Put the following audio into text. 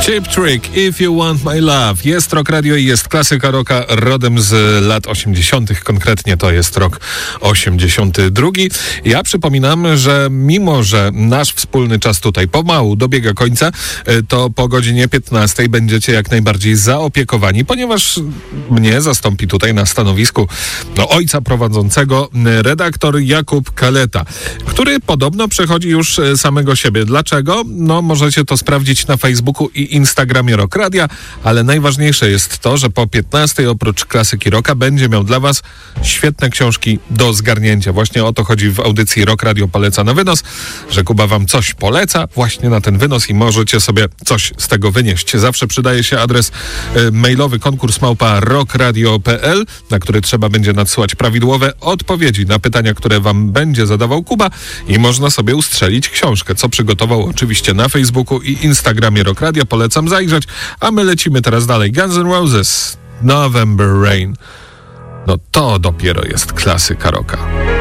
Cheap Trick, If You Want My Love. Jest Rock Radio i jest klasyka rocka rodem z lat 80. Konkretnie to jest rok 82. Ja przypominam, że mimo, że nasz wspólny czas tutaj pomału dobiega końca, to po godzinie 15 będziecie jak najbardziej zaopiekowani, ponieważ mnie zastąpi tutaj na stanowisku ojca prowadzącego redaktor Jakub Kaleta, który podobno przechodzi już samego siebie. Dlaczego? No możecie to sprawdzić na Facebooku i Instagramie Rock Radia, ale najważniejsze jest to, że po 15 oprócz klasyki rocka będzie miał dla was świetne książki do zgarnięcia. Właśnie o to chodzi w audycji Rock Radio poleca na wynos, że Kuba wam coś poleca właśnie na ten wynos i możecie sobie coś z tego wynieść. Zawsze przydaje się adres mailowy konkurs@rockradio.pl, na który trzeba będzie nadsyłać prawidłowe odpowiedzi na pytania, które wam będzie zadawał Kuba i można sobie ustrzelić książkę, co przygotował oczywiście na Facebooku i Instagramie Rock Radio. Polecam zajrzeć, a my lecimy teraz dalej. Guns N' Roses, November Rain. No to dopiero jest klasyka rocka.